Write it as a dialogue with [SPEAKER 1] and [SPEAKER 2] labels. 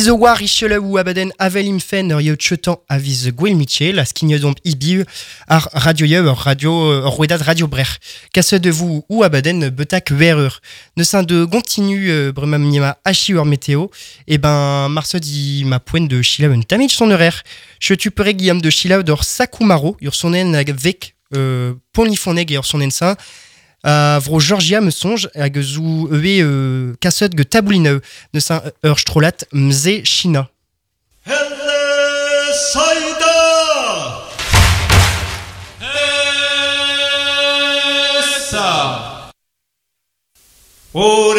[SPEAKER 1] Izo war ischele ou abaden avel imfen ur yeo tchetan aviz gwell Michel, a skignezomp ibiu ar radio yeu ur rouedad radio brer. Kasse de vous ou abaden betak verreur. Neusin de continue brema mniema hachi ur météo, et ben marsodi ma pointe de chilav un tamich son horaire. Je tupere Guillaume de chilav d'or sakumaro, ur sonen avec ponlifoneg et ur sonen sain. Vro Georgia me songe hag zou kasset ge taboulineu ne sa ur strolat mze China.
[SPEAKER 2] Helle saïda Essa O